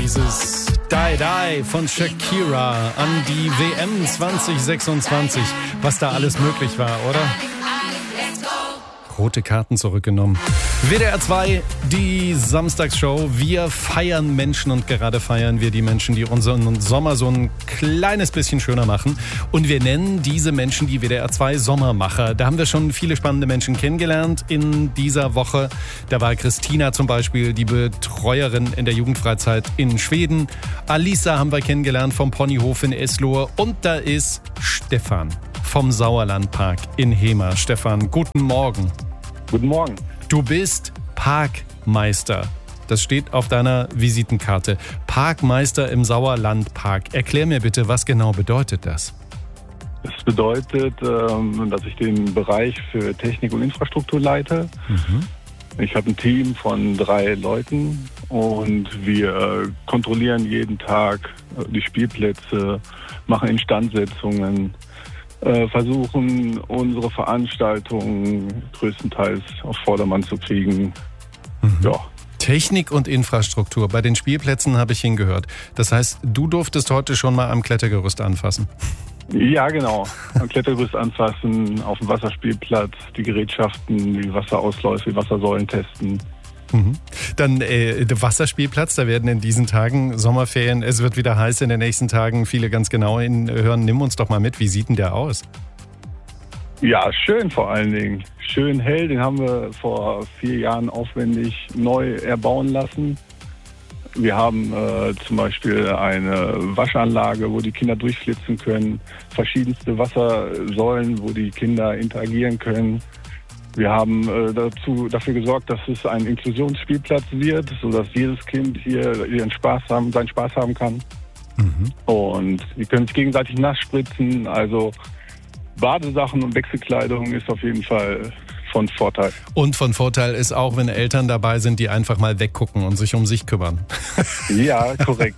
Dieses Die Die von Shakira an die WM 2026. Was da alles möglich war, oder? Rote Karten zurückgenommen. WDR 2, die Samstagsshow. Wir feiern Menschen und gerade feiern wir die Menschen, die unseren Sommer so ein kleines bisschen schöner machen. Und wir nennen diese Menschen die WDR 2 Sommermacher. Da haben wir schon viele spannende Menschen kennengelernt in dieser Woche. Da war Christina zum Beispiel, die Betreuerin in der Jugendfreizeit in Schweden. Alisa haben wir kennengelernt vom Ponyhof in Eslohe. Und da ist Stefan vom Sauerlandpark in Hemer. Stefan, guten Morgen. Guten Morgen. Du bist Parkmeister. Das steht auf deiner Visitenkarte. Parkmeister im Sauerlandpark. Erklär mir bitte, was genau bedeutet das? Das bedeutet, dass ich den Bereich für Technik und Infrastruktur leite. Ich habe ein Team von 3 Leuten und wir kontrollieren jeden Tag die Spielplätze, machen Instandsetzungen, versuchen unsere Veranstaltungen größtenteils auf Vordermann zu kriegen. Ja. Technik und Infrastruktur. Bei den Spielplätzen habe ich hingehört. Das heißt, du durftest heute schon mal am Klettergerüst anfassen. Ja, genau. Am Klettergerüst anfassen, auf dem Wasserspielplatz, die Gerätschaften, die Wasserausläufe, die Wassersäulen testen. Dann der Wasserspielplatz, da werden in diesen Tagen Sommerferien, es wird wieder heiß in den nächsten Tagen, viele ganz genau hinhören. Nimm uns doch mal mit, wie sieht denn der aus? Ja, schön vor allen Dingen. Schön hell, den haben wir vor 4 Jahren aufwendig neu erbauen lassen. Wir haben zum Beispiel eine Waschanlage, wo die Kinder durchflitzen können, verschiedenste Wassersäulen, wo die Kinder interagieren können. Wir haben dafür gesorgt, dass es ein Inklusionsspielplatz wird, sodass jedes Kind hier seinen Spaß haben kann. Und wir können sich gegenseitig nass spritzen. Also Badesachen und Wechselkleidung ist auf jeden Fall von Vorteil. Und von Vorteil ist auch, wenn Eltern dabei sind, die einfach mal weggucken und sich um sich kümmern. Ja, korrekt.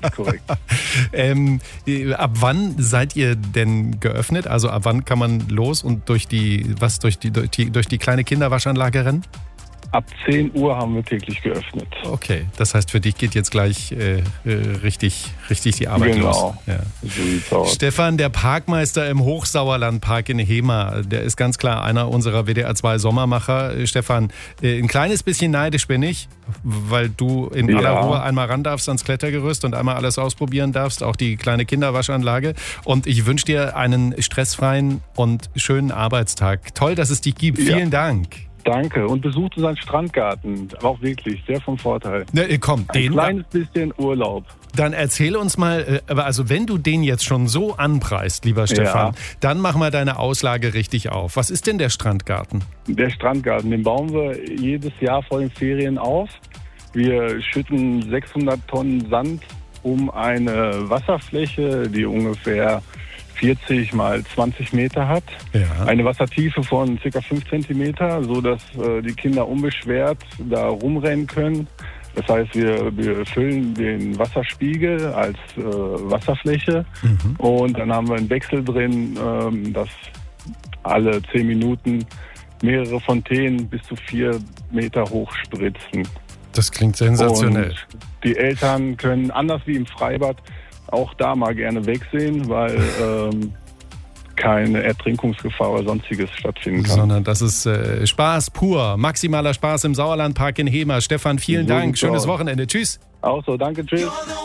Ab wann seid ihr denn geöffnet? Also ab wann kann man los und durch die kleine Kinderwaschanlage rennen? Ab 10 Uhr haben wir täglich geöffnet. Okay, das heißt, für dich geht jetzt gleich richtig die Arbeit los. Genau, ja. So sieht's aus. Stefan, der Parkmeister im Hochsauerlandpark in Hemer, der ist ganz klar einer unserer WDR 2 Sommermacher. Stefan, ein kleines bisschen neidisch bin ich, weil du in aller Ruhe einmal ran darfst ans Klettergerüst und einmal alles ausprobieren darfst, auch die kleine Kinderwaschanlage. Und ich wünsche dir einen stressfreien und schönen Arbeitstag. Toll, dass es dich gibt. Ja. Vielen Dank. Danke. Und besucht unseren Strandgarten. Auch wirklich sehr vom Vorteil. Komm, Ein kleines bisschen Urlaub. Dann erzähl uns mal, also wenn du den jetzt schon so anpreist, lieber Stefan, dann mach mal deine Auslage richtig auf. Was ist denn der Strandgarten? Der Strandgarten, den bauen wir jedes Jahr vor den Ferien auf. Wir schütten 600 Tonnen Sand um eine Wasserfläche, die ungefähr 40 mal 20 Meter hat. Ja. Eine Wassertiefe von ca. 5 Zentimeter, sodass die Kinder unbeschwert da rumrennen können. Das heißt, wir füllen den Wasserspiegel als Wasserfläche und dann haben wir einen Wechsel drin, dass alle 10 Minuten mehrere Fontänen bis zu 4 Meter hoch spritzen. Das klingt sensationell. Und die Eltern können, anders wie im Freibad, auch da mal gerne wegsehen, weil keine Ertrinkungsgefahr oder sonstiges stattfinden kann. Sondern das ist Spaß pur, maximaler Spaß im Sauerlandpark in Hemer. Stefan, vielen Dank, schönes Wochenende. Tschüss. Auch so, danke, tschüss.